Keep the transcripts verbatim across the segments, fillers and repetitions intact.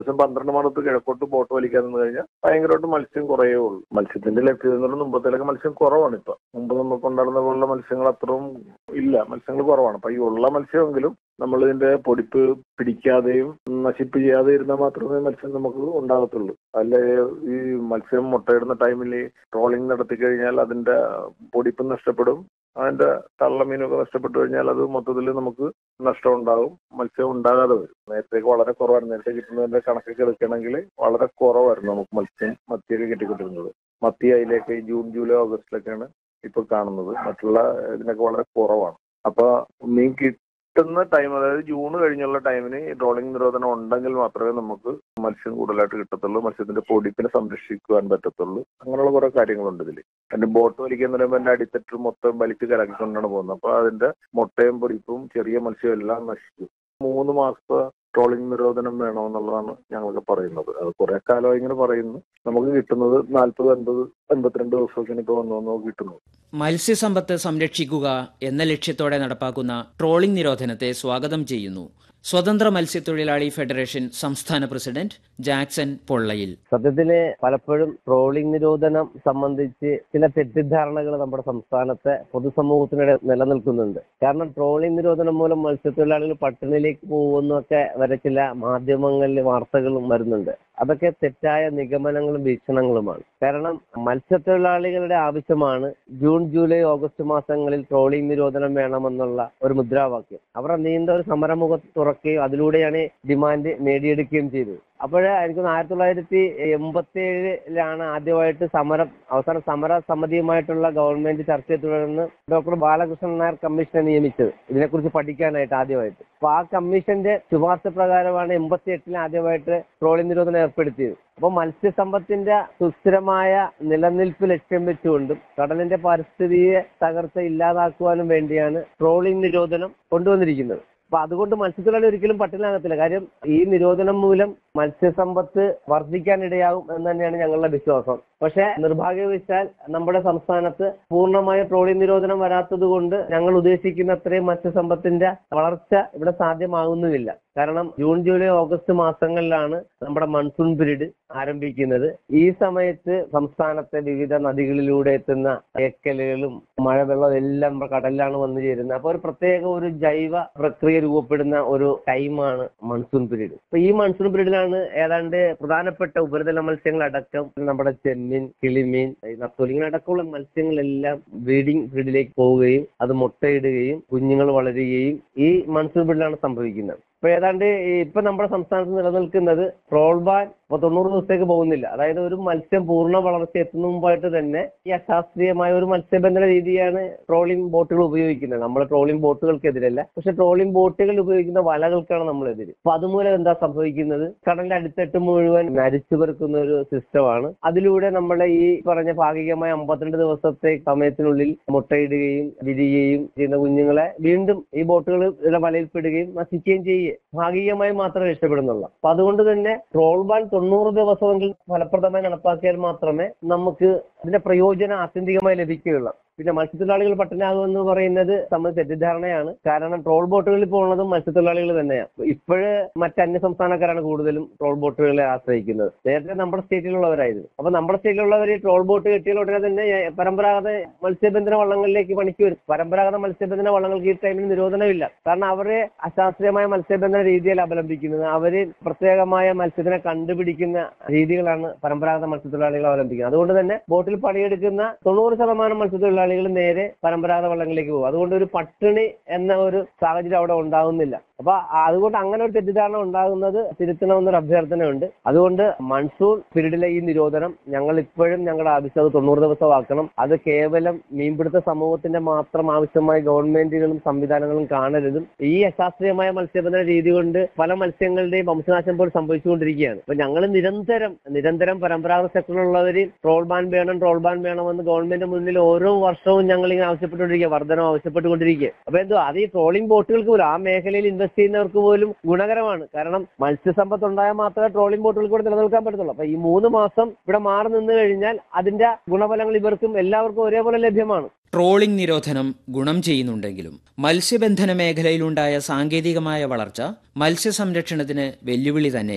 ദിവസം പന്ത്രണ്ട് മണത്ത് കിഴക്കോട്ട് ബോട്ട് വലിക്കാൻ നിന്ന് കഴിഞ്ഞാൽ ഭയങ്കരമായിട്ട് മത്സ്യം കുറയേ ഉള്ളൂ. മത്സ്യത്തിന്റെ ലഭ്യത എന്നുള്ള മുമ്പത്തേലൊക്കെ മത്സ്യം കുറവാണ് ഇപ്പൊ. മുമ്പ് നമുക്ക് ഉണ്ടായിരുന്ന പോലുള്ള മത്സ്യങ്ങൾ അത്രയും ഇല്ല, മത്സ്യങ്ങൾ കുറവാണ്. അപ്പൊ ഈ ഉള്ള മത്സ്യമെങ്കിലും നമ്മൾ ഇതിന്റെ പൊടിപ്പ് പിടിക്കാതെയും നശിപ്പ് ചെയ്യാതെ ഇരുന്നാൽ മാത്രമേ മത്സ്യം നമുക്ക് ഉണ്ടാകത്തുള്ളൂ. അല്ലെ ഈ മത്സ്യം മുട്ടയിടുന്ന ടൈമിൽ ട്രോളിംഗ് നടത്തി കഴിഞ്ഞാൽ അതിന്റെ പൊടിപ്പ് നഷ്ടപ്പെടും. അതിന്റെ തള്ളമീനൊക്കെ നഷ്ടപ്പെട്ടു കഴിഞ്ഞാൽ അത് മൊത്തത്തിൽ നമുക്ക് നഷ്ടം ഉണ്ടാകും, മത്സ്യം ഉണ്ടാകാതെ വരും. നേരത്തേക്ക് വളരെ കുറവായിരുന്നു. നേരത്തെ കിട്ടുന്നതിന്റെ കണക്കൊക്കെ എടുക്കണമെങ്കിൽ വളരെ കുറവായിരുന്നു നമുക്ക് മത്സ്യം മത്തിയൊക്കെ കിട്ടിക്കൊണ്ടിരുന്നത്. മത്തി അതിലേക്ക് ജൂൺ ജൂലൈ ഓഗസ്റ്റിലൊക്കെയാണ് ഇപ്പൊ കാണുന്നത്. മറ്റുള്ള ഇതിനൊക്കെ വളരെ കുറവാണ്. അപ്പൊ മീൻ കിട്ടുന്ന ടൈം, അതായത് ജൂൺ കഴിഞ്ഞുള്ള ടൈമിന് ട്രോളിംഗ് നിരോധനം ഉണ്ടെങ്കിൽ മാത്രമേ നമുക്ക് മത്സ്യം കൂടുതലായിട്ട് കിട്ടത്തുള്ളൂ, മത്സ്യത്തിന്റെ പൊടിപ്പിനെ സംരക്ഷിക്കുവാൻ പറ്റത്തുള്ളൂ. അങ്ങനെയുള്ള കുറെ കാര്യങ്ങളുണ്ട് ഇതിൽ. അതിന്റെ ബോട്ട് വലിക്കുന്ന പറയുമ്പോൾ എന്റെ അടിത്തട്ട് മൊത്തം വലിച്ച് കലക്കിക്കൊണ്ടാണ് പോകുന്നത്. അപ്പൊ അതിന്റെ മുട്ടയും പൊടിപ്പും ചെറിയ മത്സ്യവും എല്ലാം നശിക്കും. മൂന്ന് മാസത്തെ ട്രോളിംഗ് നിരോധനം വേണമെന്നുള്ളതാണ് ഞങ്ങൾക്ക് പറയുന്നത്. അത് കുറെ കാലമായി ഇങ്ങനെ പറയുന്നു. നമുക്ക് കിട്ടുന്നത് നാൽപ്പത് അൻപത് അൻപത്തിരണ്ട് ദിവസമൊക്കെയാണ് ഇപ്പൊ വന്നു വന്നു കിട്ടുന്നത്. മത്സ്യസമ്പത്ത് സംരക്ഷിക്കുക എന്ന ലക്ഷ്യത്തോടെ നടപ്പാക്കുന്ന ട്രോളിംഗ് നിരോധനത്തെ സ്വാഗതം ചെയ്യുന്നു സ്വതന്ത്ര മത്സ്യത്തൊഴിലാളി ഫെഡറേഷൻ സംസ്ഥാന പ്രസിഡന്റ് ജാക്സൺ പൊള്ളയിൽ. സത്യത്തില് പലപ്പോഴും ട്രോളിംഗ് നിരോധനം സംബന്ധിച്ച് ചില തെറ്റിദ്ധാരണകൾ നമ്മുടെ സംസ്ഥാനത്തെ പൊതുസമൂഹത്തിനിടെ നിലനിൽക്കുന്നുണ്ട്. കാരണം ട്രോളിംഗ് നിരോധനം മൂലം മത്സ്യത്തൊഴിലാളികൾ പട്ടിണിയിലേക്ക് പോകുന്നൊക്കെ വരെ ചില മാധ്യമങ്ങളിൽ വാർത്തകളും വരുന്നുണ്ട്. അതൊക്കെ തെറ്റായ നിഗമനങ്ങളും വീക്ഷണങ്ങളുമാണ്. കാരണം മത്സ്യത്തൊഴിലാളികളുടെ ആവശ്യമാണ് ജൂൺ ജൂലൈ ഓഗസ്റ്റ് മാസങ്ങളിൽ ട്രോളിംഗ് നിരോധനം വേണമെന്നുള്ള ഒരു മുദ്രാവാക്യം. അവർ നീണ്ട ഒരു സമരമുഖത്ത് തുറക്കുകയും അതിലൂടെയാണ് ഡിമാൻഡ് നേടിയെടുക്കുകയും ചെയ്തത്. അപ്പോൾ എനിക്ക് ആയിരത്തി തൊള്ളായിരത്തി എൺപത്തി ഏഴിലാണ് ആദ്യമായിട്ട് സമരം അവസാന സമര സമിതിയുമായിട്ടുള്ള ഗവൺമെന്റ് ചർച്ചയെ തുടർന്ന് ഡോക്ടർ ബാലകൃഷ്ണൻ നായർ കമ്മീഷനെ നിയമിച്ചത് ഇതിനെക്കുറിച്ച് പഠിക്കാനായിട്ട് ആദ്യമായിട്ട്. അപ്പൊ ആ കമ്മീഷന്റെ ശുപാർശ പ്രകാരമാണ് എൺപത്തി എട്ടിൽ ആദ്യമായിട്ട് ട്രോളിംഗ് നിരോധനം ഏർപ്പെടുത്തിയത്. അപ്പൊ മത്സ്യസമ്പത്തിന്റെ സുസ്ഥിരമായ നിലനിൽപ്പ് ലക്ഷ്യം വെച്ചുകൊണ്ടും കടലിന്റെ പരിസ്ഥിതിയെ തകർച്ച ഇല്ലാതാക്കുവാനും വേണ്ടിയാണ് ട്രോളിംഗ് നിരോധനം കൊണ്ടുവന്നിരിക്കുന്നത്. അപ്പൊ അതുകൊണ്ട് മത്സ്യത്തൊഴിലാളി ഒരിക്കലും പട്ടിണിയാകത്തില്ല. കാര്യം ഈ നിരോധനം മൂലം മത്സ്യസമ്പത്ത് വർദ്ധിക്കാനിടയാകും എന്ന് തന്നെയാണ് ഞങ്ങളുടെ വിശ്വാസം. പക്ഷെ നിർഭാഗ്യവശാൽ നമ്മുടെ സംസ്ഥാനത്ത് പൂർണ്ണമായ ട്രോളിംഗ് നിരോധനം വരാത്തത് കൊണ്ട് ഞങ്ങൾ ഉദ്ദേശിക്കുന്ന അത്രയും മത്സ്യസമ്പത്തിന്റെ വളർച്ച ഇവിടെ സാധ്യമാകുന്നുമില്ല. കാരണം ജൂൺ ജൂലൈ ഓഗസ്റ്റ് മാസങ്ങളിലാണ് നമ്മുടെ മൺസൂൺ പീരീഡ് ആരംഭിക്കുന്നത്. ഈ സമയത്ത് സംസ്ഥാനത്തെ വിവിധ നദികളിലൂടെ എത്തുന്ന ഏക്കലുകളും മഴവെള്ളം എല്ലാം കടലിലാണ് വന്നു ചേരുന്നത്. അപ്പൊ ഒരു പ്രത്യേക ഒരു ജൈവ പ്രക്രിയ രൂപപ്പെടുന്ന ഒരു ടൈമാണ് മൺസൂൺ പീരീഡ്. അപ്പൊ ഈ മൺസൂൺ പീരീഡിലാണ് ഏതാണ്ട് പ്രധാനപ്പെട്ട ഉപരിതല മത്സ്യങ്ങൾ അടക്കം നമ്മുടെ ചെമ്മീൻ, കിളിമീൻ, നത്തോലി ഇങ്ങനെ അടക്കമുള്ള മത്സ്യങ്ങളെല്ലാം ബ്രീഡിംഗ് പീരീഡിലേക്ക് പോവുകയും അത് മുട്ടയിടുകയും കുഞ്ഞുങ്ങൾ വളരുകയും ഈ മൺസൂൺ പീരീഡിലാണ് സംഭവിക്കുന്നത്. ഇപ്പൊ ഏതാണ്ട് ഇപ്പൊ നമ്മുടെ സംസ്ഥാനത്ത് നിലനിൽക്കുന്നത് ട്രോൾ ബാൻ ഇപ്പൊ തൊണ്ണൂറ് ദിവസത്തേക്ക് പോകുന്നില്ല. അതായത് ഒരു മത്സ്യം പൂർണ്ണ വളർച്ച എത്തുന്ന മുമ്പായിട്ട് തന്നെ ഈ അശാസ്ത്രീയമായ ഒരു മത്സ്യബന്ധന രീതിയാണ് ട്രോളിംഗ് ബോട്ടുകൾ ഉപയോഗിക്കുന്നത്. നമ്മൾ ട്രോളിംഗ് ബോട്ടുകൾക്കെതിരല്ല, പക്ഷെ ട്രോളിംഗ് ബോട്ടുകൾ ഉപയോഗിക്കുന്ന വലകൾക്കാണ് നമ്മളെതിര്. അപ്പൊ അതുമൂലം എന്താ സംഭവിക്കുന്നത്? കടലിന്റെ അടിത്തട്ട് മുഴുവൻ നരിച്ചു പെറുക്കുന്ന ഒരു സിസ്റ്റമാണ്. അതിലൂടെ നമ്മളെ ഈ പറഞ്ഞ ഭാഗികമായ അമ്പത്തിരണ്ട് ദിവസത്തെ സമയത്തിനുള്ളിൽ മുട്ടയിടുകയും വിരിയുകയും ചെയ്യുന്ന കുഞ്ഞുങ്ങളെ വീണ്ടും ഈ ബോട്ടുകൾ വലയിൽപ്പെടുകയും നശിക്കുകയും ചെയ്യുക ഭാഗികമായി മാത്രമേ രക്ഷപ്പെടുന്നുള്ളൂ. അപ്പൊ അതുകൊണ്ട് തന്നെ ട്രോൾ ബാൻ തൊണ്ണൂറ് ദിവസമെങ്കിൽ ഫലപ്രദമായി നടപ്പാക്കിയാൽ മാത്രമേ നമുക്ക് അതിന്റെ പ്രയോജനം ആത്യന്തികമായി ലഭിക്കുകയുള്ളൂ. പിന്നെ മത്സ്യത്തൊഴിലാളികൾ പട്ടിണിയാകുമെന്ന് പറയുന്നത് നമ്മൾ തെറ്റിദ്ധാരണയാണ്. കാരണം ട്രോൾ ബോട്ടുകളിൽ പോകുന്നതും മത്സ്യത്തൊഴിലാളികൾ തന്നെയാണ്. ഇപ്പോഴ് മറ്റ് അന്യ സംസ്ഥാനക്കാരാണ് കൂടുതലും ട്രോൾ ബോട്ടുകളെ ആശ്രയിക്കുന്നത്. നേരത്തെ നമ്മുടെ സ്റ്റേറ്റിലുള്ളവരായിരുന്നു. അപ്പൊ നമ്മുടെ സ്റ്റേറ്റിലുള്ളവർ ട്രോൾ ബോട്ട് കെട്ടിയാൽ ഉടനെ തന്നെ പരമ്പരാഗത മത്സ്യബന്ധന വള്ളങ്ങളിലേക്ക് പണിക്ക് വരും. പരമ്പരാഗത മത്സ്യബന്ധന വള്ളങ്ങൾക്ക് ഈ ടൈമിൽ നിരോധനമില്ല. കാരണം അവരെ അശാസ്ത്രീയമായ മത്സ്യബന്ധന രീതിയിൽ അവലംബിക്കുന്നത്, അവര് പ്രത്യേകമായ മത്സ്യത്തിനെ കണ്ടുപിടിക്കുന്ന രീതികളാണ് പരമ്പരാഗത മത്സ്യത്തൊഴിലാളികൾ അവലംബിക്കുന്നത്. അതുകൊണ്ട് തന്നെ ബോട്ടിൽ പണിയെടുക്കുന്ന തൊണ്ണൂറ് ശതമാനം മത്സ്യത്തൊഴിലാളികൾ നേരെ പരമ്പരാഗത വള്ളങ്ങളിലേക്ക് പോകും. അതുകൊണ്ട് ഒരു പട്ടിണി എന്ന ഒരു സാഹചര്യം അവിടെ ഉണ്ടാകുന്നില്ല. അപ്പൊ അതുകൊണ്ട് അങ്ങനെ ഒരു തെറ്റിദ്ധാരണ ഉണ്ടാകുന്നത് തിരുത്തണമെന്നൊരു അഭ്യർത്ഥനയുണ്ട്. അതുകൊണ്ട് മൺസൂൺ പീരീഡിലെ ഈ നിരോധനം ഞങ്ങൾ ഇപ്പോഴും ഞങ്ങളുടെ ആവശ്യം അത് തൊണ്ണൂറ് ദിവസമാക്കണം. അത് കേവലം മീൻപിടുത്ത സമൂഹത്തിന്റെ മാത്രം ആവശ്യമായി ഗവൺമെന്റുകളും സംവിധാനങ്ങളും കാണരുതും. ഈ അശാസ്ത്രീയമായ മത്സ്യബന്ധന രീതി കൊണ്ട് പല മത്സ്യങ്ങളുടെയും വംശനാശം പോലും സംഭവിച്ചുകൊണ്ടിരിക്കുകയാണ്. അപ്പൊ ഞങ്ങൾ നിരന്തരം നിരന്തരം പരമ്പരാഗത സെക്ടറിലുള്ളവർ ട്രോൾ ബാൻ വേണം ട്രോൾ ബാൻ വേണമെന്ന് ഗവൺമെന്റ് മുന്നിൽ ഓരോ വർഷവും ഞങ്ങൾ ഇങ്ങനെ ആവശ്യപ്പെട്ടുകൊണ്ടിരിക്കുക, വർധനം ആവശ്യപ്പെട്ടുകൊണ്ടിരിക്കുക. അപ്പൊ എന്തോ അത് ഈ ട്രോളിംഗ് ബോട്ടുകൾക്ക് പോലും ആ മേഖലയിൽ ഇൻവെസ്റ്റ് ചെയ്യുന്നവർക്ക് പോലും ഗുണകരമാണ്. കാരണം മത്സ്യസമ്പത്ത് ഉണ്ടായാൽ മാത്രമേ ട്രോളിംഗ് ബോട്ടുകൾക്ക് കൂടെ നിലനിൽക്കാൻ പറ്റത്തുള്ളൂ. അപ്പൊ ഈ മൂന്ന് മാസം ഇവിടെ മാറി നിന്ന് കഴിഞ്ഞാൽ അതിന്റെ ഗുണഫലങ്ങൾ ഇവർക്കും എല്ലാവർക്കും ഒരേപോലെ ലഭ്യമാണ്. ട്രോളിംഗ് നിരോധനം ഗുണം ചെയ്യുന്നുണ്ടെങ്കിലും മത്സ്യബന്ധന മേഖലയിലുണ്ടായ സാങ്കേതികമായ വളർച്ച മത്സ്യസംരക്ഷണത്തിന് വെല്ലുവിളി തന്നെയാണ്.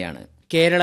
കേരള